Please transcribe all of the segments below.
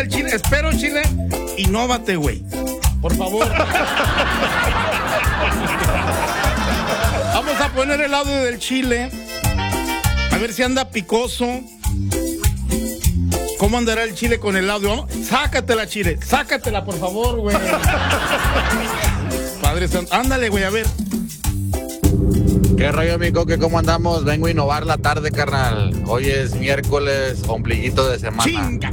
El chile, espero chile, inóvate, güey. Por favor. Vamos a poner el audio del chile. A ver si anda picoso. ¿Cómo andará el chile con el audio? Sácatela, chile. Sácatela, por favor, güey. Padre Santo. Ándale, güey, a ver. ¿Qué rollo, mi Coque? ¿Cómo andamos? Vengo a innovar la tarde, carnal. Hoy es miércoles, ombliguito de semana. ¡Chinga!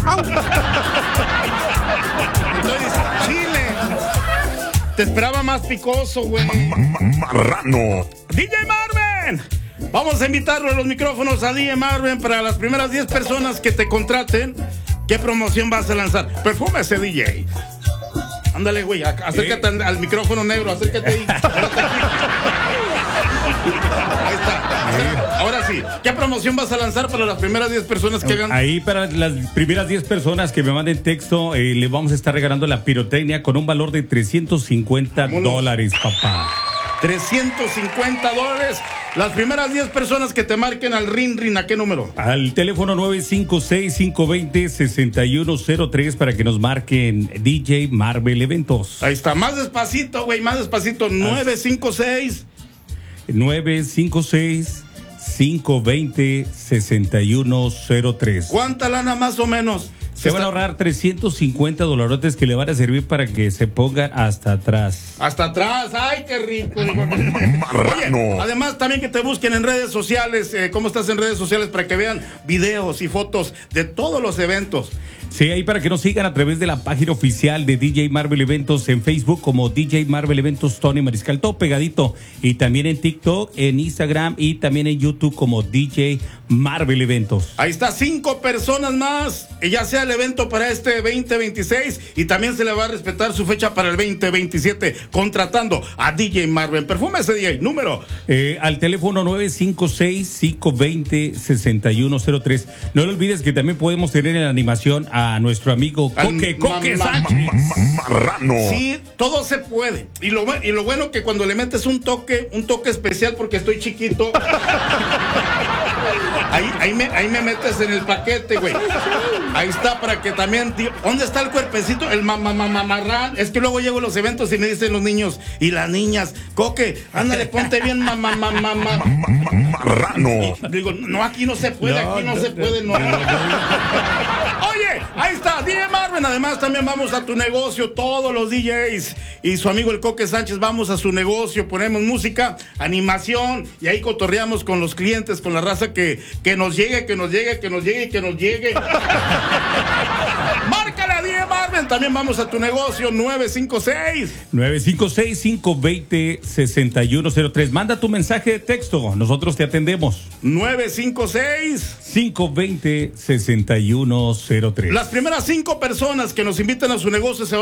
Entonces, chile. Te esperaba más picoso, güey. Marrano. DJ Marvin. Vamos a invitarlo a los micrófonos a DJ Marvin para las primeras 10 personas que te contraten. ¿Qué promoción vas a lanzar? Perfume ese DJ. Ándale, güey, acércate al micrófono negro, acércate ahí. Ahí está. Ahora sí, ¿qué promoción vas a lanzar para las primeras 10 personas que hagan? Ahí para las primeras 10 personas que me manden texto, le vamos a estar regalando la pirotecnia con un valor de $350, papá. $350. Las primeras 10 personas que te marquen al rin, ¿a qué número? Al teléfono 956-520-6103 para que nos marquen DJ Marvel Eventos. Ahí está, más despacito, güey, más despacito. 956-520-6103. ¿Cuánta lana más o menos? Se van a ahorrar $350 que le van a servir para que se pongan hasta atrás. Hasta atrás, ay, qué rico. Marrano. Oye, además también que te busquen en redes sociales, ¿cómo estás en redes sociales? Para que vean videos y fotos de todos los eventos. Sí, ahí para que nos sigan a través de la página oficial de DJ Marvel Eventos en Facebook como DJ Marvel Eventos Tony Mariscal, todo pegadito. Y también en TikTok, en Instagram y también en YouTube como DJ Marvel Eventos. Ahí está, 5 personas más, ya sea el evento para este 2026 y también se le va a respetar su fecha para el 2027, contratando a DJ Marvel. Perfume ese DJ, número. Al teléfono 956-520-6103. No le olvides que también podemos tener en la animación a nuestro amigo Coque Sánchez. Marrano. Sí, todo se puede. Y lo bueno que cuando le metes un toque especial porque estoy chiquito. Ahí me metes en el paquete, güey. Ahí está para que también, tío. ¿Dónde está el cuerpecito? El mamarrán. Es que luego llego a los eventos y me dicen los niños y las niñas, Coque, ándale, ponte bien Marrano. Digo, no, aquí no se puede, aquí no se puede, no. Oye, ahí está, DJ Marvin. Además, también vamos a tu negocio, todos los DJs y su amigo el Coque Sánchez, vamos a su negocio, ponemos música, animación y ahí cotorreamos con los clientes, con la raza que nos llegue. Márcale a DJ Marvin. También vamos a tu negocio, 956-520-6103. Manda tu mensaje de texto, nosotros te atendemos. 956-520-6103. Las primeras 5 personas que nos inviten a su negocio se van